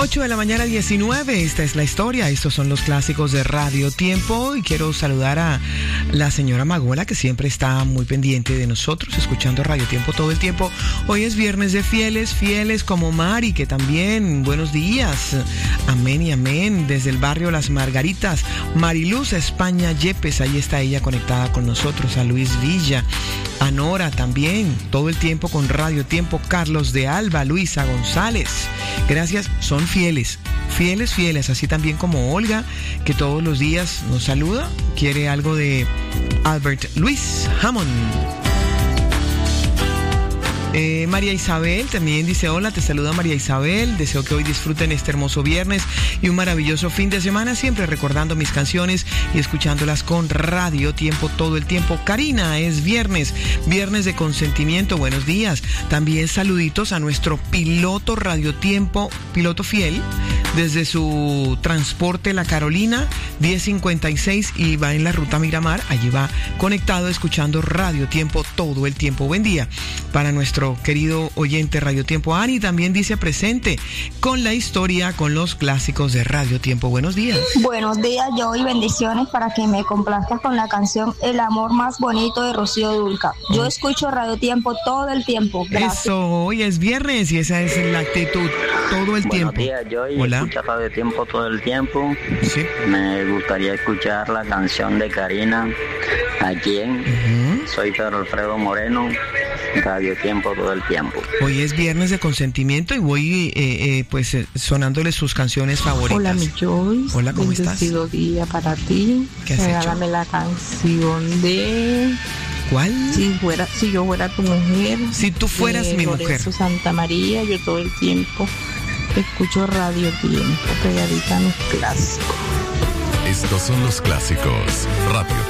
8 de la mañana 19, esta es la historia, estos son los clásicos de Radio Tiempo y quiero saludar a la señora Magola que siempre está muy pendiente de nosotros, escuchando Radio Tiempo todo el tiempo. Hoy es viernes de fieles como Mari, que también, buenos días, amén y amén, desde el barrio Las Margaritas, Mariluz España Yepes, ahí está ella conectada con nosotros, a Luis Villa, a Nora también, todo el tiempo con Radio Tiempo, Carlos de Alba, Luisa González, gracias, son fieles, así también como Olga, que todos los días nos saluda, quiere algo de Albert Luis Hammond. María Isabel también dice: hola, te saluda María Isabel, deseo que hoy disfruten este hermoso viernes y un maravilloso fin de semana, siempre recordando mis canciones y escuchándolas con Radio Tiempo todo el tiempo. Karina, es viernes de consentimiento, buenos días. También saluditos a nuestro piloto Radio Tiempo, piloto fiel, desde su transporte La Carolina 1056 y va en la ruta Miramar, allí va conectado escuchando Radio Tiempo todo el tiempo. Buen día para nuestro querido oyente Radio Tiempo. Ani también dice presente con la historia, con los clásicos de Radio Tiempo. Buenos días. Buenos días, yo y bendiciones para que me complazcas con la canción El amor más bonito de Rocío Dúrcal. Yo escucho Radio Tiempo todo el tiempo. Gracias. Eso, hoy es viernes y esa es la actitud todo el tiempo. Buenos días, yo escucho Radio Tiempo todo el tiempo. Sí. Me gustaría escuchar la canción de Karina. ¿A quién? Soy Pedro Alfredo Moreno. Radio Tiempo todo el tiempo. Hoy es viernes de consentimiento y voy sonándoles sus canciones favoritas. Hola, mi Joyce. Hola, ¿cómo estás? Bendecido día para ti. ¿Qué has hecho? Regálame la canción de... ¿Cuál? Si yo fuera tu mujer. Si tú fueras mi mujer. Lorenzo Santa María, yo todo el tiempo escucho Radio Tiempo, pegadita a mis clásicos. Estos son los clásicos. Radio